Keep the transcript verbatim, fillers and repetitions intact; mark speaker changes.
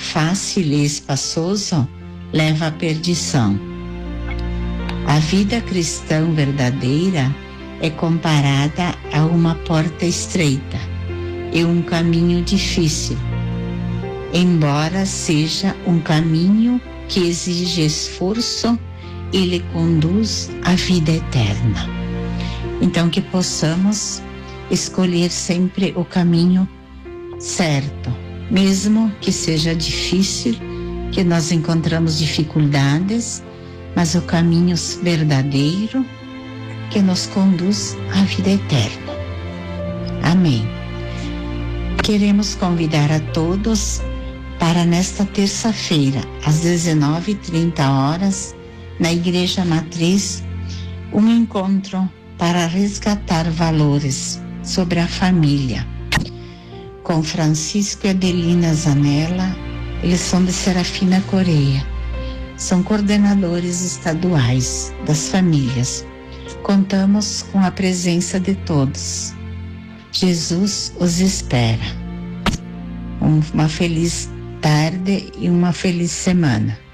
Speaker 1: fácil e espaçoso leva à perdição. A vida cristã verdadeira é comparada a uma porta estreita e um caminho difícil, embora seja um caminho que exige esforço e lhe conduz à vida eterna. Então, que possamos escolher sempre o caminho certo, mesmo que seja difícil, que nós encontramos dificuldades, mas o caminho verdadeiro que nos conduz à vida eterna. Amém. Queremos convidar a todos para nesta terça-feira, às dezenove e trinta horas, na Igreja Matriz, um encontro para resgatar valores sobre a família, com Francisco e Adelina Zanella. Eles são de Serafina Coreia, são coordenadores estaduais das famílias. Contamos com a presença de todos. Jesus os espera. Uma feliz tarde e uma feliz semana.